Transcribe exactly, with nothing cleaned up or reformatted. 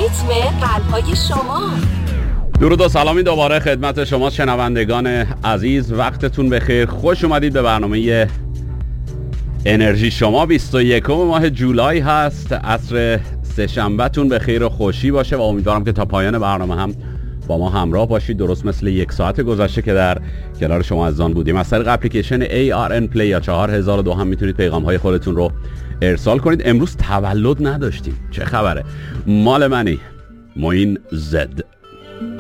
ریتم قلب‌های شما. درود و سلامی دوباره خدمت شما شنوندگان عزیز، وقتتون بخیر. خوش اومدید به برنامه انرژی شما. بیست و یکم ماه جولای هست، عصر سه‌شنبه تون بخیر و خوشی باشه و امیدوارم که تا پایان برنامه هم با ما همراه باشید. درست مثل یک ساعت گذشته که در کنار شما عزیزان بودیم. از طریق اپلیکیشن ای آر ان Play یا چهار هزار و دو هم میتونید پیغام های خودتون رو ارسال کنید. امروز تولد نداشتیم، چه خبره؟ مال منی معین زد.